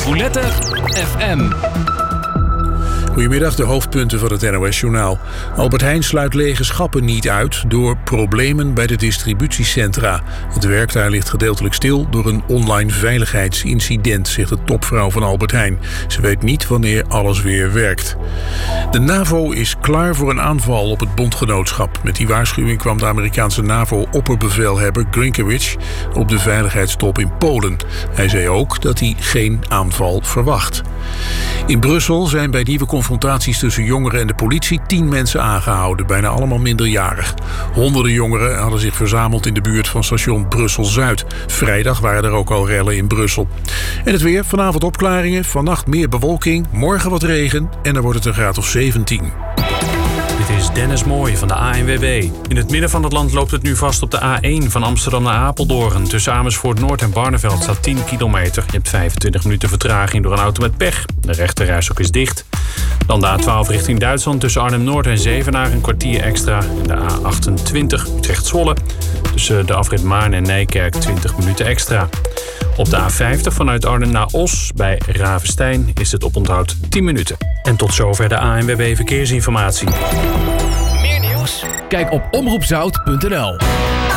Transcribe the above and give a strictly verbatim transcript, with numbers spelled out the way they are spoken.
Boulette F M. Goedemiddag, de hoofdpunten van het N O S-journaal. Albert Heijn sluit lege schappen niet uit door problemen bij de distributiecentra. Het werk daar ligt gedeeltelijk stil door een online veiligheidsincident, zegt de topvrouw van Albert Heijn. Ze weet niet wanneer alles weer werkt. De NAVO is klaar voor een aanval op het bondgenootschap. Met die waarschuwing kwam de Amerikaanse NAVO-opperbevelhebber Grynkewicz op de veiligheidstop in Polen. Hij zei ook dat hij geen aanval verwacht. In Brussel zijn bij nieuwe confrontaties tussen jongeren en de politie tien mensen aangehouden, bijna allemaal minderjarig. Honderden jongeren hadden zich verzameld in de buurt van station Brussel-Zuid. Vrijdag waren er ook al rellen in Brussel. En het weer, vanavond opklaringen, vannacht meer bewolking, morgen wat regen en dan wordt het een graad of zeventien. Dit is Dennis Mooij van de A N W B. In het midden van het land loopt het nu vast op de A één van Amsterdam naar Apeldoorn. Tussen Amersfoort Noord en Barneveld staat tien kilometer. Je hebt vijfentwintig minuten vertraging door een auto met pech. De rechterrijstrook is dicht. Dan de A twaalf richting Duitsland tussen Arnhem-Noord en Zevenaar een kwartier extra. En de A achtentwintig Utrecht-Zwolle tussen de afrit Maarn en Nijkerk twintig minuten extra. Op de A vijftig vanuit Arnhem naar Os bij Ravenstein is het oponthoud tien minuten. En tot zover de A N W B Verkeersinformatie. Meer nieuws? Kijk op omroep zout punt n l.